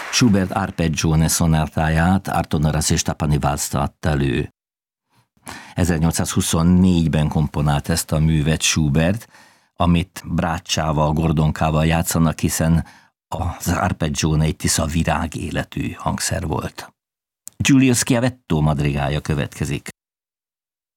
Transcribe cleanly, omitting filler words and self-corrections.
Schubert Arpeggione szonátáját Arto és Tapani Valszta adta elő. 1824-ben komponált ezt a művet Schubert, amit Bráccsával, Gordonkával játszanak, hiszen az Arpeggione egy tisza virág életű hangszer volt. Giulio Schiavetto madrigája következik.